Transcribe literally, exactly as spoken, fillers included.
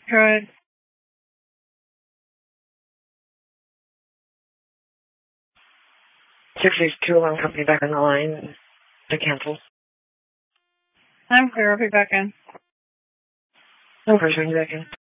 Go ahead. six six two alarm company back on the line to cancel. I'm clear. I'll be back in. No, first ring back in.